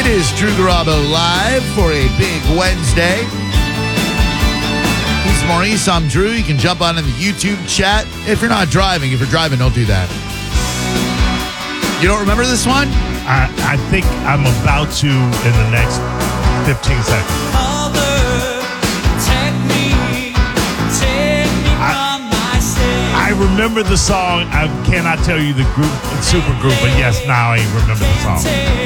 is Drew Garabo live for a big Wednesday. He's Maurice, I'm Drew. You can jump on in the YouTube chat. If you're not driving, if you're driving, don't do that. You don't remember this one? I think I'm about to in the next 15 seconds. I remember the song. I cannot tell you the group, super group, but yes, now I remember the song.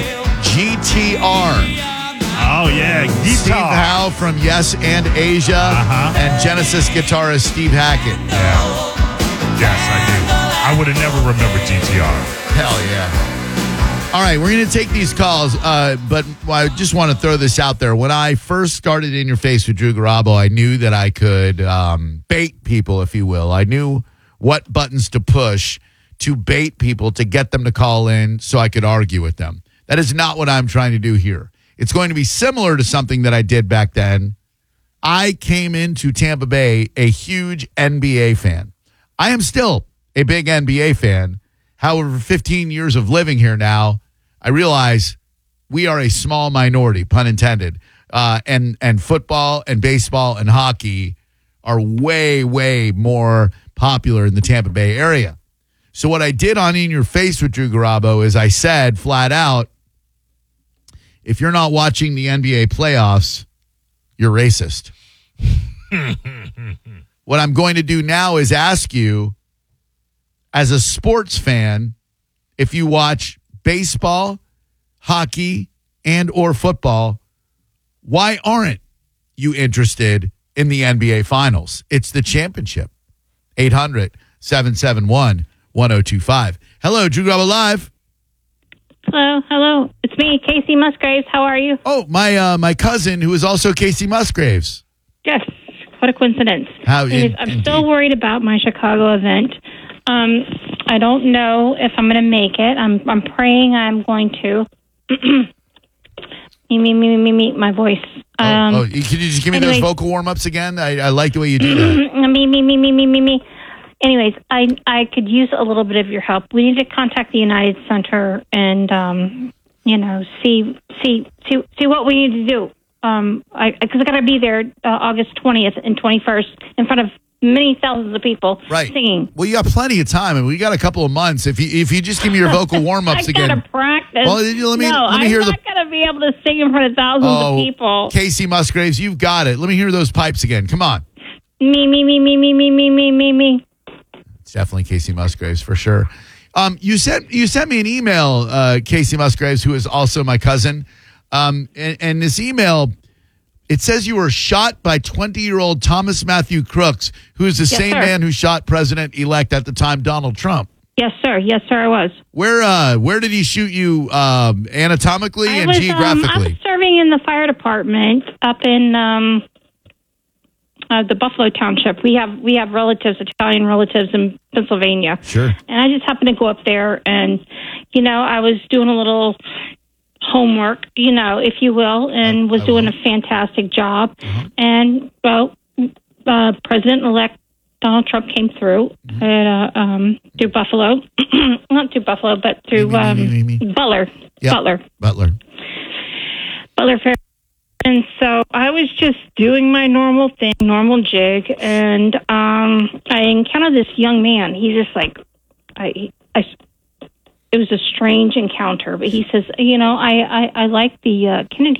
GTR. Oh, yeah, guitar. Steve Howe from Yes and Asia, and Genesis guitarist Steve Hackett. Yeah. Yes, I do. I would have never remembered GTR. Hell yeah. All right, we're going to take these calls, but I just want to throw this out there. When I first started In Your Face with Drew Garabo, I knew that I could bait people, if you will. I knew what buttons to push to bait people, to get them to call in so I could argue with them. That is not what I'm trying to do here. It's going to be similar to something that I did back then. I came into Tampa Bay a huge NBA fan. I am still a big NBA fan. However, 15 years of living here now, I realize we are a small minority, pun intended, and football and baseball and hockey are way, way more popular in the Tampa Bay area. So what I did on In Your Face with Drew Garabo is I said flat out, if you're not watching the NBA playoffs, you're racist. What I'm going to do now is ask you, as a sports fan, if you watch baseball, hockey, and or football, why aren't you interested in the NBA Finals? It's the championship. 800-771-1025. Hello, Drew Garabo Live. Hello. It's me, Casey Musgraves. How are you? Oh, my cousin, who is also Casey Musgraves. Yes. What a coincidence. I'm still worried about my Chicago event. I don't know if I'm going to make it. I'm praying I'm going to. me, my voice. Can you just give me those vocal warm-ups again? I like the way you do that. Me. Anyways, I could use a little bit of your help. We need to contact the United Center and, see what we need to do. Because I got to be there August 20th and 21st in front of many thousands of people singing. Well, you got plenty of time, and we got a couple of months. If you just give me your vocal warm-ups again. I got to practice. Well, let me hear I'm not going to be able to sing in front of thousands of people. Casey Musgraves, you've got it. Let me hear those pipes again. Come on. Me. It's definitely Casey Musgraves for sure. You sent me an email, Casey Musgraves, who is also my cousin. And this email, it says you were shot by 20-year-old Thomas Matthew Crooks, who is the same man who shot President-elect at the time, Donald Trump. Yes, sir. I was. Where did he shoot you anatomically and geographically? I was serving in the fire department up in the Buffalo Township. We have relatives, Italian relatives in Pennsylvania. Sure. And I just happened to go up there, and I was doing a little homework, if you will, and was doing a fantastic job. And President-elect Donald Trump came through through Buffalo, not through Buffalo, but through Butler. Yep. Butler Fair. And so I was just doing my normal thing, normal jig, and I encountered this young man. He's just like, it was a strange encounter, but he says, I like the Kennedy